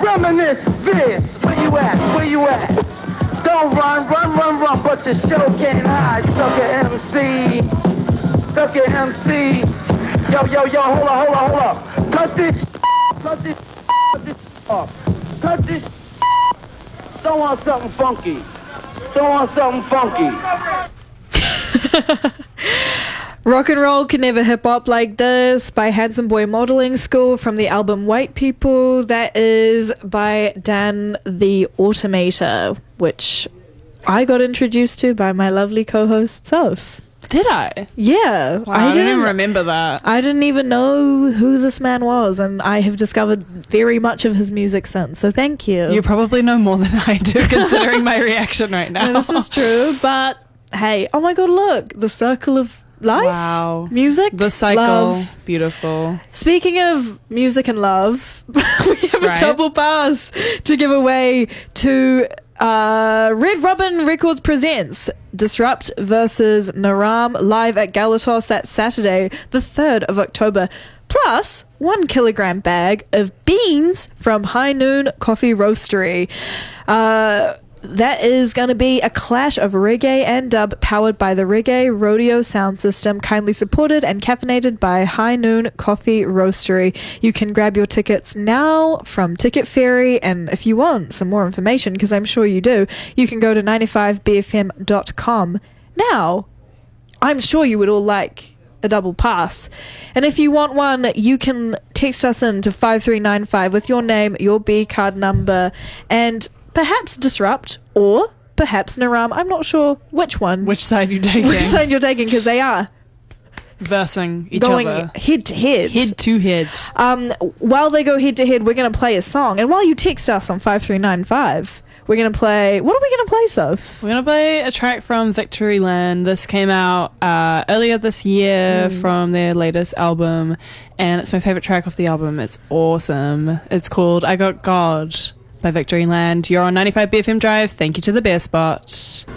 Reminisce, Viz, where you at? Where you at? Don't run, but your show can't hide. Sucker MC, sucker MC. Yo, hold up. Cut this off. Cut this. Don't want something funky. Rock and Roll Can Never Hip Hop Like This by Handsome Boy Modeling School from the album White People. That is by Dan the Automator, which I got introduced to by my lovely co-host Soph. Did I? Yeah. Wow, I didn't even remember that. I didn't even know who this man was, and I have discovered very much of his music since, so thank you. You probably know more than I do, considering my reaction right now. No, this is true, but hey, oh my god, look, the circle of life. Wow. Music, the cycle. Love. Beautiful. Speaking of music and love, we have a double pass to give away to Red Robin Records presents Disrupt versus Naram live at Galatos. That's Saturday, the 3rd of October. Plus 1 kilogram bag of beans from High Noon Coffee Roastery. That is going to be a clash of reggae and dub powered by the Reggae Rodeo sound system, kindly supported and caffeinated by High Noon Coffee Roastery. You can grab your tickets now from Ticket Fairy, and if you want some more information, because I'm sure you do, you can go to 95bfm.com. Now, I'm sure you would all like a double pass, and if you want one, you can text us in to 5395 with your name, your B card number, and perhaps Disrupt or perhaps Naram. I'm not sure which one. Which side you're taking. Which side you're taking, because they are versing each going other. Head to head. Head to head. While they go head to head, we're going to play a song. And while you text us on 5395, we're going to play... What are we going to play, Soph? We're going to play a track from Victoryland. This came out earlier this year from their latest album. And it's my favourite track off the album. It's awesome. It's called I Got God by Victoryland. You're on 95 BFM Drive. Thank you to the Bear Spot.